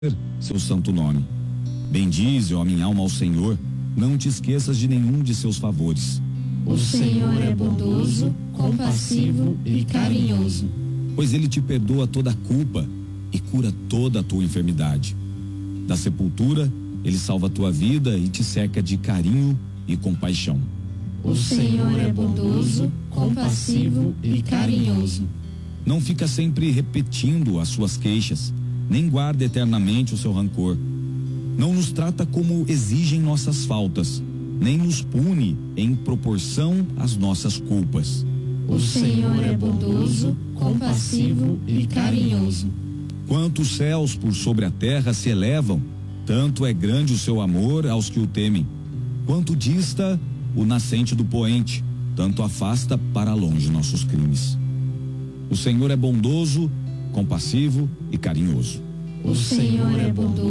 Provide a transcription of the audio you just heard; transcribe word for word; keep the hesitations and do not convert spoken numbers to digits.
seu santo nome. Bendize, ó minha alma, ao Senhor, não te esqueças de nenhum de seus favores. O Senhor é bondoso, compassivo e carinhoso, pois ele te perdoa toda a culpa e cura toda a tua enfermidade. Da sepultura, ele salva a tua vida e te cerca de carinho e compaixão. O Senhor é bondoso, compassivo e carinhoso. Não fica sempre repetindo as suas queixas, nem guarda eternamente o seu rancor. Não nos trata como exigem nossas faltas, nem nos pune em proporção às nossas culpas. O Senhor é bondoso, compassivo e carinhoso. Quantos céus por sobre a terra se elevam, tanto é grande o seu amor aos que o temem. Quanto dista o nascente do poente, tanto afasta para longe nossos crimes. O Senhor é bondoso, compassivo e carinhoso. O Senhor é bondoso,